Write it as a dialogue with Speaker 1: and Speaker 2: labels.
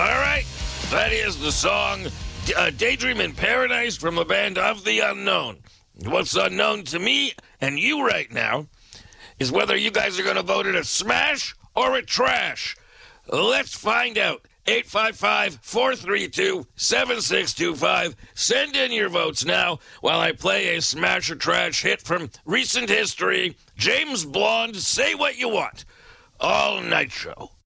Speaker 1: right, that is the song Daydream in Paradise from the band Of the Unknown. What's unknown to me and you right now is whether you guys are going to vote it a smash or a trash. Let's find out. 855-432-7625. Send in your votes now while I play a smash or trash hit from recent history. James Blonde, Say What You Want. All Night Show.